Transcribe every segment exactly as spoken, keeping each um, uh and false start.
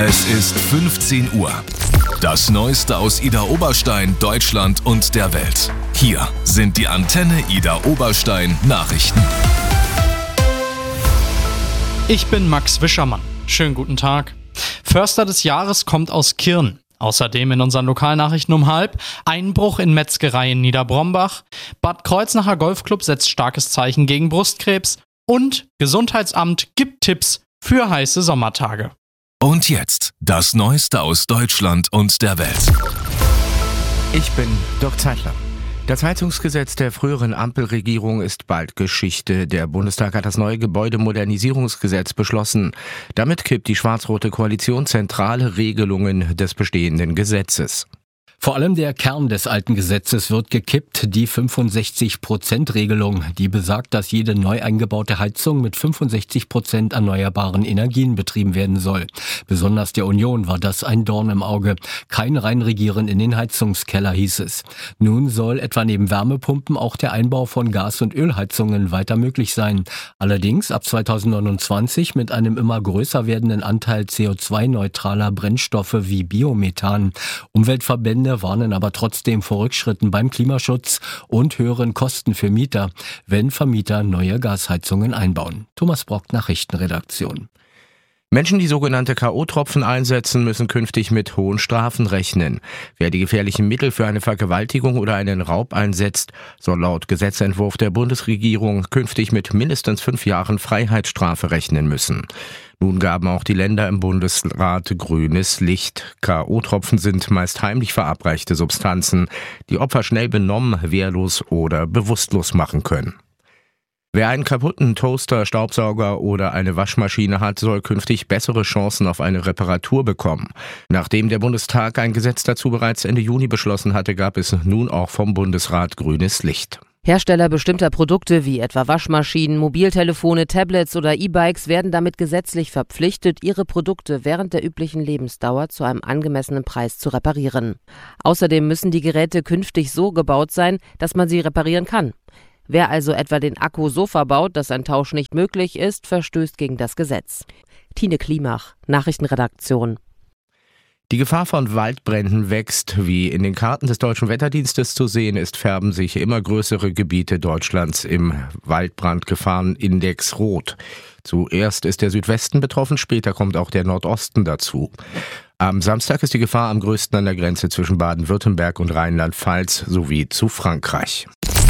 Es ist fünfzehn Uhr. Das Neueste aus Idar Oberstein, Deutschland und der Welt. Hier sind die Antenne Idar Oberstein Nachrichten. Ich bin Max Wischermann. Schönen guten Tag. Förster des Jahres kommt aus Kirn. Außerdem in unseren Lokalnachrichten um halb Einbruch in Metzgerei in Niederbrombach, Bad Kreuznacher Golfclub setzt starkes Zeichen gegen Brustkrebs und Gesundheitsamt gibt Tipps für heiße Sommertage. Und jetzt das Neueste aus Deutschland und der Welt. Ich bin Dirk Zeitler. Das Heizungsgesetz der früheren Ampelregierung ist bald Geschichte. Der Bundestag hat das neue Gebäudemodernisierungsgesetz beschlossen. Damit kippt die schwarz-rote Koalition zentrale Regelungen des bestehenden Gesetzes. Vor allem der Kern des alten Gesetzes wird gekippt, die fünfundsechzig Prozent Regelung, die besagt, dass jede neu eingebaute Heizung mit fünfundsechzig Prozent erneuerbaren Energien betrieben werden soll. Besonders der Union war das ein Dorn im Auge. Kein Reinregieren in den Heizungskeller, hieß es. Nun soll etwa neben Wärmepumpen auch der Einbau von Gas- und Ölheizungen weiter möglich sein. Allerdings ab zweitausendneunundzwanzig mit einem immer größer werdenden Anteil C O zwei neutraler Brennstoffe wie Biomethan. Umweltverbände warnen aber trotzdem vor Rückschritten beim Klimaschutz und höheren Kosten für Mieter, wenn Vermieter neue Gasheizungen einbauen. Thomas Brock, Nachrichtenredaktion. Menschen, die sogenannte K O-Tropfen einsetzen, müssen künftig mit hohen Strafen rechnen. Wer die gefährlichen Mittel für eine Vergewaltigung oder einen Raub einsetzt, soll laut Gesetzentwurf der Bundesregierung künftig mit mindestens fünf Jahren Freiheitsstrafe rechnen müssen. Nun gaben auch die Länder im Bundesrat grünes Licht. K O-Tropfen sind meist heimlich verabreichte Substanzen, die Opfer schnell benommen, wehrlos oder bewusstlos machen können. Wer einen kaputten Toaster, Staubsauger oder eine Waschmaschine hat, soll künftig bessere Chancen auf eine Reparatur bekommen. Nachdem der Bundestag ein Gesetz dazu bereits Ende Juni beschlossen hatte, gab es nun auch vom Bundesrat grünes Licht. Hersteller bestimmter Produkte wie etwa Waschmaschinen, Mobiltelefone, Tablets oder E-Bikes werden damit gesetzlich verpflichtet, ihre Produkte während der üblichen Lebensdauer zu einem angemessenen Preis zu reparieren. Außerdem müssen die Geräte künftig so gebaut sein, dass man sie reparieren kann. Wer also etwa den Akku so verbaut, dass ein Tausch nicht möglich ist, verstößt gegen das Gesetz. Tine Klimach, Nachrichtenredaktion. Die Gefahr von Waldbränden wächst. Wie in den Karten des Deutschen Wetterdienstes zu sehen ist, färben sich immer größere Gebiete Deutschlands im Waldbrandgefahrenindex rot. Zuerst ist der Südwesten betroffen, später kommt auch der Nordosten dazu. Am Samstag ist die Gefahr am größten an der Grenze zwischen Baden-Württemberg und Rheinland-Pfalz sowie zu Frankreich.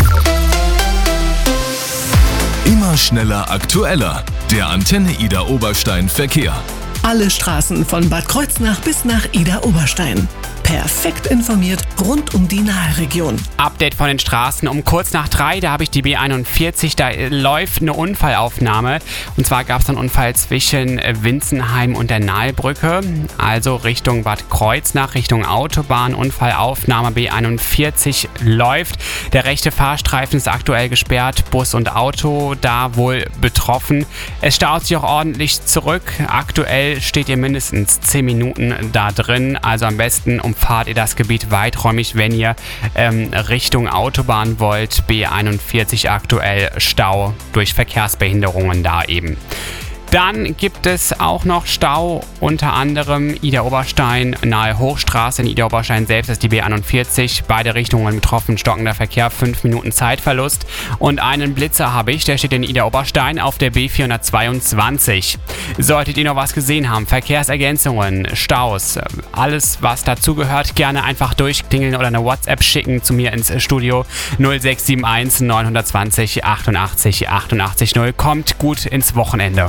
Immer schneller, aktueller. Der Antenne Idar Oberstein Verkehr. Alle Straßen von Bad Kreuznach bis nach Idar Oberstein. Perfekt informiert rund um die Nahregion. Update von den Straßen um kurz nach drei, da habe ich die B einundvierzig, da läuft eine Unfallaufnahme. Und zwar gab es einen Unfall zwischen Winzenheim und der Nahlbrücke, also Richtung Bad Kreuznach, Richtung Autobahn. Unfallaufnahme B einundvierzig läuft. Der rechte Fahrstreifen ist aktuell gesperrt, Bus und Auto da wohl betroffen. Es staut sich auch ordentlich zurück. Aktuell steht ihr mindestens zehn Minuten da drin, also am besten umfahrt ihr das Gebiet weiträumig, wenn ihr ähm, Richtung Autobahn wollt. B einundvierzig aktuell Stau durch Verkehrsbehinderungen da eben. Dann gibt es auch noch Stau, unter anderem Idar Oberstein nahe Hochstraße. In Idar Oberstein selbst ist die B einundvierzig. Beide Richtungen betroffen, stockender Verkehr, fünf Minuten Zeitverlust. Und einen Blitzer habe ich, der steht in Idar Oberstein auf der B vierhundertzweiundzwanzig. Solltet ihr noch was gesehen haben, Verkehrsergänzungen, Staus, alles was dazugehört, gerne einfach durchklingeln oder eine WhatsApp schicken zu mir ins Studio null sechs sieben eins neun zwei null achtundachtzig achtundachtzig null. Kommt gut ins Wochenende.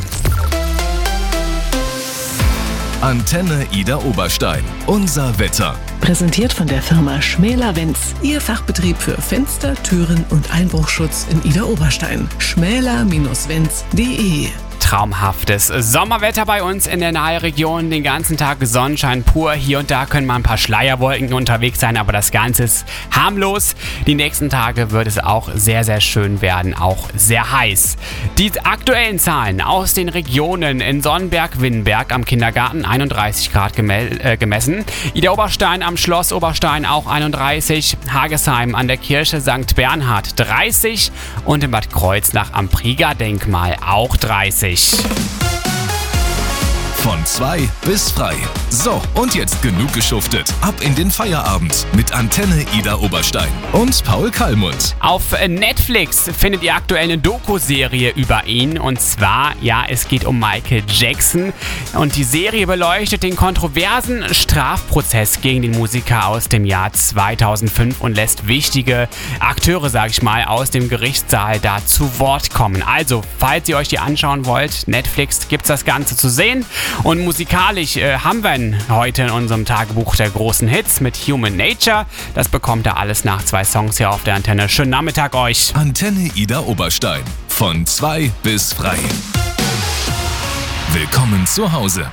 Antenne Idar Oberstein. Unser Wetter. Präsentiert von der Firma Schmäler-Wenz. Ihr Fachbetrieb für Fenster, Türen und Einbruchschutz in Idar Oberstein. schmäler Bindestrich wenz punkt de. Traumhaftes Sommerwetter bei uns in der Nahregion. Den ganzen Tag Sonnenschein pur. Hier und da können mal ein paar Schleierwolken unterwegs sein, aber das Ganze ist harmlos. Die nächsten Tage wird es auch sehr, sehr schön werden, auch sehr heiß. Die aktuellen Zahlen aus den Regionen: in Sonnenberg-Winnenberg am Kindergarten einunddreißig Grad gemel- äh, gemessen. Idar Oberstein am Schloss Oberstein auch einunddreißig. Hagesheim an der Kirche Sankt Bernhard dreißig. Und in Bad Kreuznach am Prieger-Denkmal auch dreißig. Von zwei bis frei. So, und jetzt genug geschuftet. Ab in den Feierabend mit Antenne Ida Oberstein und Paul Kallmund. Auf Netflix findet ihr aktuell eine Doku-Serie über ihn. Und zwar, ja, es geht um Michael Jackson. Und die Serie beleuchtet den kontroversen Strafprozess gegen den Musiker aus dem Jahr zweitausendfünf und lässt wichtige Akteure, sag ich mal, aus dem Gerichtssaal da zu Wort kommen. Also, falls ihr euch die anschauen wollt, Netflix gibt's das Ganze zu sehen. Und musikalisch äh, haben wir ihn heute in unserem Tagebuch der großen Hits mit Human Nature. Das bekommt ihr alles nach zwei Songs hier auf der Antenne. Schönen Nachmittag euch. Antenne Ida Oberstein. Von zwei bis frei. Willkommen zu Hause.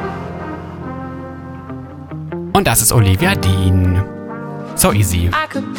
Und das ist Olivia Dean. So easy.